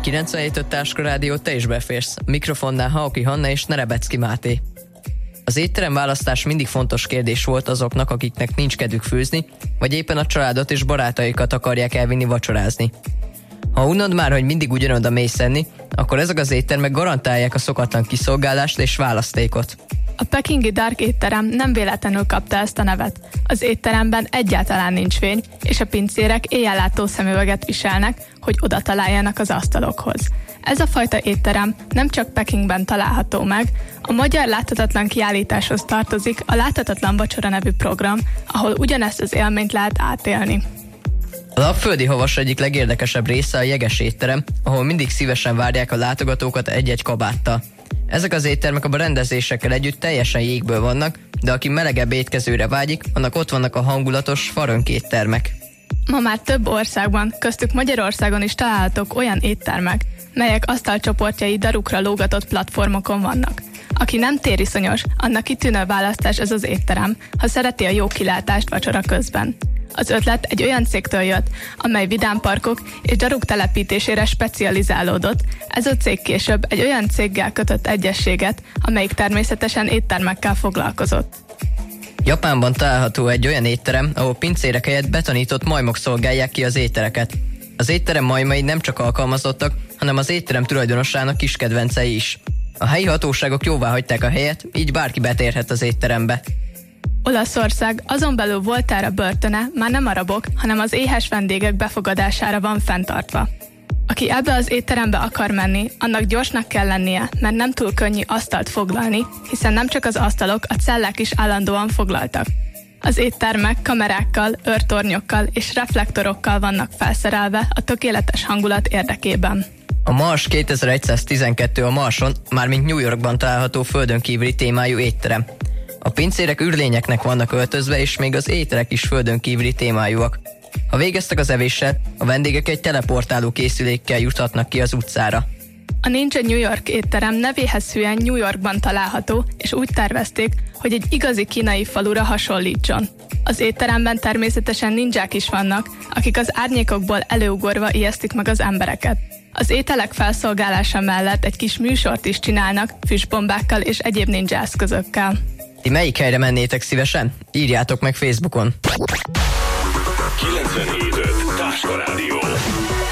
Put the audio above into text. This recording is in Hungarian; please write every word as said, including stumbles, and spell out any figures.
kilencvenhét öt Táska Rádió, te is beférsz. Mikrofonnál Hauki Hanna és Nerebecki Máté. Az étterem választás mindig fontos kérdés volt azoknak, akiknek nincs kedvük főzni, vagy éppen a családot és barátaikat akarják elvinni vacsorázni. Ha unod már, hogy mindig ugyanoda mész enni, akkor ezek az éttermek garantálják a szokatlan kiszolgálást és választékot. A pekingi Dark étterem nem véletlenül kapta ezt a nevet. Az étteremben egyáltalán nincs fény, és a pincérek éjjellátó szemüveget viselnek, hogy oda találjanak az asztalokhoz. Ez a fajta étterem nem csak Pekingben található meg, a Magyar Láthatatlan Kiállításhoz tartozik a Láthatatlan Vacsora nevű program, ahol ugyanezt az élményt lehet átélni. A Lapföldi Havas egyik legérdekesebb része a jeges étterem, ahol mindig szívesen várják a látogatókat egy-egy kabáttal. Ezek az éttermek a berendezésekkel együtt teljesen jégből vannak, de aki melegebb étkezőre vágyik, annak ott vannak a hangulatos farönk éttermek. Ma már több országban, köztük Magyarországon is találhatók olyan éttermek, melyek asztalcsoportjai darukra lógatott platformokon vannak. Aki nem tériszonyos, annak kitűnő választás ez az étterem, ha szereti a jó kilátást vacsora közben. Az ötlet egy olyan cégtől jött, amely vidámparkok és daruk telepítésére specializálódott. Ez a cég később egy olyan céggel kötött egyességet, amelyik természetesen éttermekkel foglalkozott. Japánban található egy olyan étterem, ahol pincérek helyett betanított majmok szolgálják ki az ételeket. Az étterem majmai nem csak alkalmazottak, hanem az étterem tulajdonosának kis kedvencei is. A helyi hatóságok jóvá hagyták a helyet, így bárki betérhet az étterembe. Olaszország azon belül Voltaire börtöne már nem a rabok, hanem az éhes vendégek befogadására van fenntartva. Aki ebbe az étterembe akar menni, annak gyorsnak kell lennie, mert nem túl könnyű asztalt foglalni, hiszen nem csak az asztalok, a cellák is állandóan foglaltak. Az éttermek kamerákkal, őrtornyokkal és reflektorokkal vannak felszerelve a tökéletes hangulat érdekében. A Mars kétezer-egyszáztizenkettő a Marson, mármint New Yorkban található földön kívüli témájú étterem. A pincérek űrlényeknek vannak öltözve, és még az ételek is földön kívüli témájúak. Ha végeztek az evéssel, a vendégek egy teleportáló készülékkel juthatnak ki az utcára. A Ninja New York étterem nevéhez hűen New Yorkban található, és úgy tervezték, hogy egy igazi kínai falura hasonlítson. Az étteremben természetesen ninják is vannak, akik az árnyékokból előugorva ijesztik meg az embereket. Az ételek felszolgálása mellett egy kis műsort is csinálnak, füstbombákkal és egyéb ninja eszközökkel. Ti melyik helyre mennétek szívesen? Írjátok meg Facebookon. kilencvenhét öt Táska Rádió.